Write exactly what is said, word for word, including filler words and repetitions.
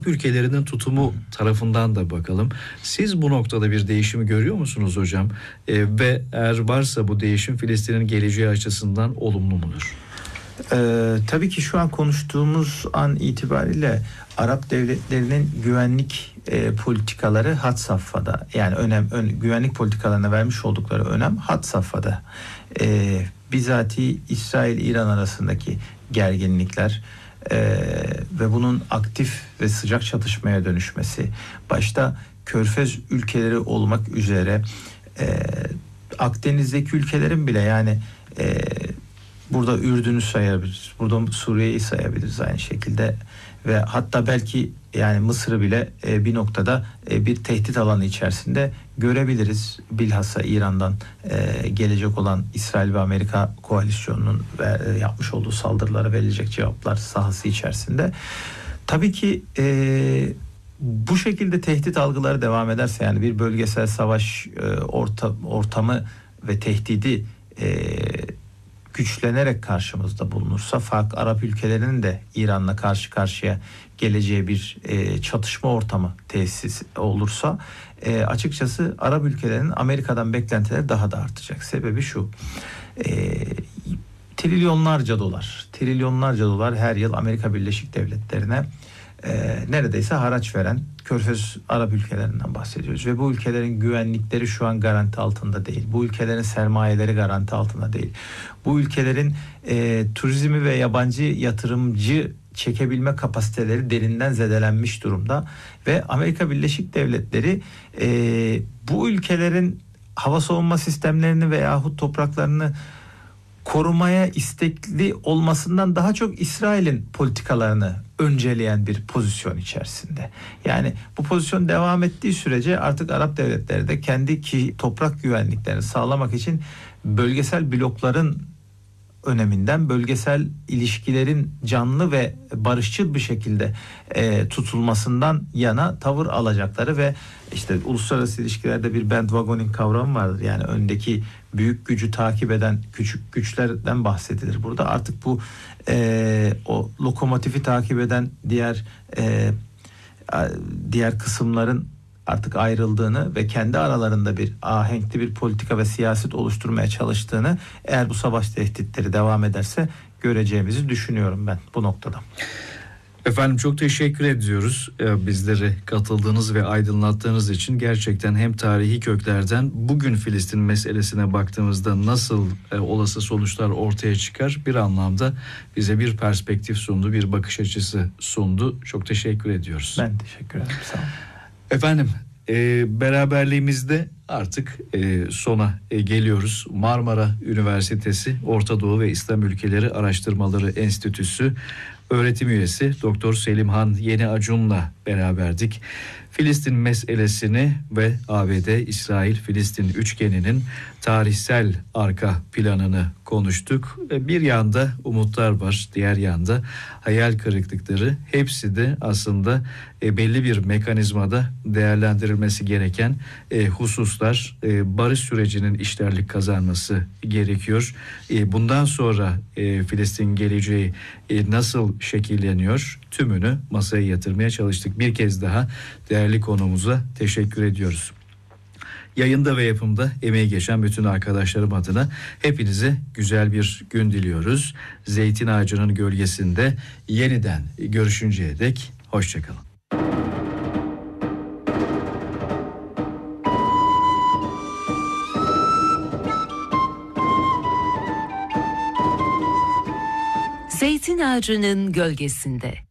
ülkelerinin tutumu tarafından da bakalım. Siz bu noktada bir değişimi görüyor musunuz hocam? E, ve eğer varsa bu değişim Filistin'in geleceği açısından olumlu mudur? Ee, tabii ki şu an konuştuğumuz an itibariyle Arap devletlerinin güvenlik e, politikaları had safhada. Yani önem ön, güvenlik politikalarına vermiş oldukları önem had safhada. Ee, bizatihi İsrail-İran arasındaki gerginlikler e, ve bunun aktif ve sıcak çatışmaya dönüşmesi, başta Körfez ülkeleri olmak üzere e, Akdeniz'deki ülkelerin bile, yani e, burada Ürdün'ü sayabiliriz, burada Suriye'yi sayabiliriz aynı şekilde ve hatta belki yani Mısır'ı bile e, bir noktada e, bir tehdit alanı içerisinde görebiliriz. Bilhassa İran'dan e, gelecek olan İsrail ve Amerika koalisyonunun ve, e, yapmış olduğu saldırılara verilecek cevaplar sahası içerisinde. Tabii ki e, bu şekilde tehdit algıları devam ederse, yani bir bölgesel savaş e, orta, ortamı ve tehdidi e, güçlenerek karşımızda bulunursa, farklı Arap ülkelerinin de İran'la karşı karşıya geleceği bir e, çatışma ortamı tesis olursa, e, açıkçası Arap ülkelerinin Amerika'dan beklentileri daha da artacak. Sebebi şu: e, trilyonlarca dolar, trilyonlarca dolar her yıl Amerika Birleşik Devletleri'ne e, neredeyse haraç veren Körfez Arap ülkelerinden bahsediyoruz ve bu ülkelerin güvenlikleri şu an garanti altında değil. Bu ülkelerin sermayeleri garanti altında değil. Bu ülkelerin e, turizmi ve yabancı yatırımcı çekebilme kapasiteleri derinden zedelenmiş durumda ve Amerika Birleşik Devletleri e, bu ülkelerin hava savunma sistemlerini veyahut topraklarını korumaya istekli olmasından daha çok İsrail'in politikalarını önceleyen bir pozisyon içerisinde. Yani bu pozisyon devam ettiği sürece artık Arap devletleri de kendi ki toprak güvenliklerini sağlamak için bölgesel blokların öneminden, bölgesel ilişkilerin canlı ve barışçıl bir şekilde e, tutulmasından yana tavır alacakları ve işte uluslararası ilişkilerde bir bandwagoning kavramı vardır. Yani öndeki büyük gücü takip eden küçük güçlerden bahsedilir burada. Artık bu e, o lokomotifi takip eden diğer e, diğer kısımların artık ayrıldığını ve kendi aralarında bir ahenkli bir politika ve siyaset oluşturmaya çalıştığını, eğer bu savaş tehditleri devam ederse göreceğimizi düşünüyorum ben bu noktada. Efendim çok teşekkür ediyoruz bizlere katıldığınız ve aydınlattığınız için. Gerçekten hem tarihi köklerden bugün Filistin meselesine baktığımızda nasıl e, olası sonuçlar ortaya çıkar, bir anlamda bize bir perspektif sundu, bir bakış açısı sundu. Çok teşekkür ediyoruz. Ben teşekkür ederim. Sağ olun. Efendim e, beraberliğimizde artık e, sona e, geliyoruz. Marmara Üniversitesi Orta Doğu ve İslam Ülkeleri Araştırmaları Enstitüsü öğretim üyesi Doktor Selimhan Yeni Acun'la beraberdik. Filistin meselesini ve A B D-İsrail-Filistin üçgeninin tarihsel arka planını konuştuk. Bir yanda umutlar var, diğer yanda hayal kırıklıkları. Hepsi de aslında belli bir mekanizmada değerlendirilmesi gereken hususlar. Barış sürecinin işlerlik kazanması gerekiyor. Bundan sonra Filistin geleceği nasıl şekilleniyor? Tümünü masaya yatırmaya çalıştık. Bir kez daha değerli konuğumuza teşekkür ediyoruz. Yayında ve yapımda emeği geçen bütün arkadaşlarım adına hepinize güzel bir gün diliyoruz. Zeytin ağacının gölgesinde yeniden görüşünceye dek hoşçakalın. Zeytin ağacının gölgesinde.